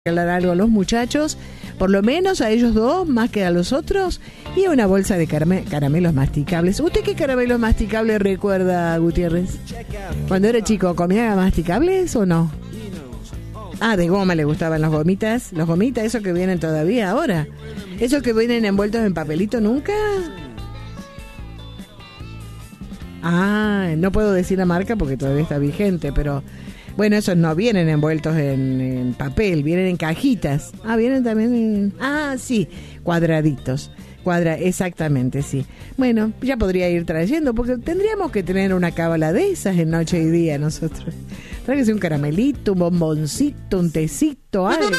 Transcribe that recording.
regalar algo a los muchachos, por lo menos a ellos dos, más que a los otros, y una bolsa de caramelos masticables. ¿Usted qué caramelos masticables recuerda, Gutiérrez? Cuando era chico, ¿comía masticables o no? Ah, de goma le gustaban las gomitas. Los gomitas, esos que vienen todavía ahora. Esos que vienen envueltos en papelito, ¿nunca? Ah, no puedo decir la marca porque todavía está vigente, pero... Bueno, esos no vienen envueltos en papel, vienen en cajitas. Ah, vienen también en... Ah, sí, cuadraditos. Exactamente, sí. Bueno, ya podría ir trayendo, porque tendríamos que tener una cábala de esas en noche y día nosotros. Tráigase un caramelito, un bomboncito, un tecito, algo.